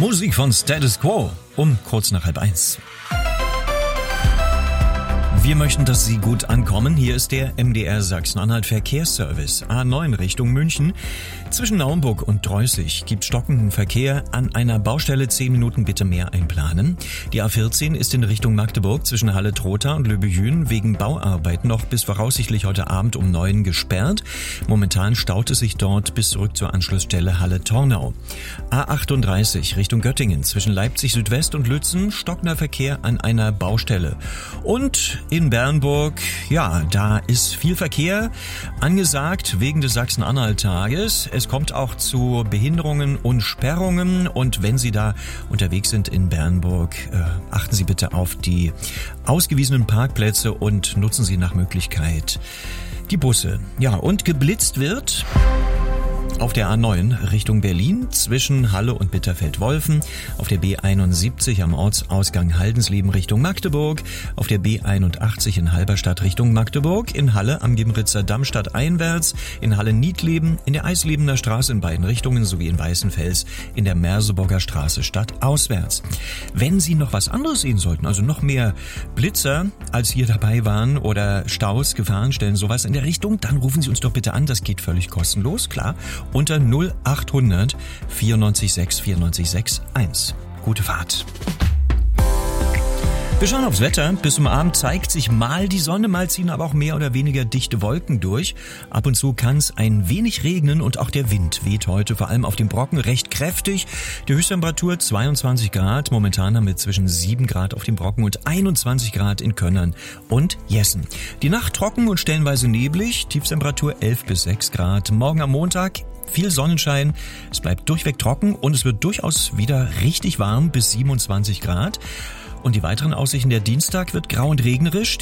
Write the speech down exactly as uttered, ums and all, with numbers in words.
Musik von Status Quo um kurz nach halb eins. Wir möchten, dass Sie gut ankommen. Hier ist der M D R Sachsen-Anhalt Verkehrsservice. A neun Richtung München. Zwischen Naumburg und Dreußig gibt stockenden Verkehr. An einer Baustelle zehn Minuten bitte mehr einplanen. Die A vierzehn ist in Richtung Magdeburg zwischen Halle-Trotha und Löbejün wegen Bauarbeiten noch bis voraussichtlich heute Abend um neun gesperrt. Momentan staut es sich dort bis zurück zur Anschlussstelle Halle-Tornau. A achtunddreißig Richtung Göttingen zwischen Leipzig Südwest und Lützen stockender Verkehr an einer Baustelle. Und in Bernburg, ja, da ist viel Verkehr angesagt wegen des Sachsen-Anhalt-Tages. Es kommt auch zu Behinderungen und Sperrungen. Und wenn Sie da unterwegs sind in Bernburg, äh, achten Sie bitte auf die ausgewiesenen Parkplätze und nutzen Sie nach Möglichkeit die Busse. Ja, und geblitzt wird auf der A neun Richtung Berlin zwischen Halle und Bitterfeld-Wolfen, auf der B einundsiebzig am Ortsausgang Haldensleben Richtung Magdeburg, auf der B einundachtzig in Halberstadt Richtung Magdeburg, in Halle am Gimritzer Damm stadteinwärts, in Halle-Niedleben, in der Eislebener Straße in beiden Richtungen sowie in Weißenfels in der Merseburger Straße stadtauswärts. Wenn Sie noch was anderes sehen sollten, also noch mehr Blitzer als hier dabei waren oder Staus, Gefahrenstellen, sowas in der Richtung, dann rufen Sie uns doch bitte an, das geht völlig kostenlos, klar. Unter null achthundert vierundneunzig sechs vierundneunzig sechs eins. Gute Fahrt. Wir schauen aufs Wetter. Bis zum Abend zeigt sich mal die Sonne, mal ziehen aber auch mehr oder weniger dichte Wolken durch. Ab und zu kann es ein wenig regnen und auch der Wind weht heute vor allem auf den Brocken recht kräftig. Die Höchsttemperatur zweiundzwanzig Grad. Momentan haben wir zwischen sieben Grad auf den Brocken und einundzwanzig Grad in Könnern und Jessen. Die Nacht trocken und stellenweise neblig. Tiefstemperatur elf bis sechs Grad. Morgen am Montag viel Sonnenschein. Es bleibt durchweg trocken und es wird durchaus wieder richtig warm bis siebenundzwanzig Grad. Und die weiteren Aussichten, der Dienstag wird grau und regnerisch.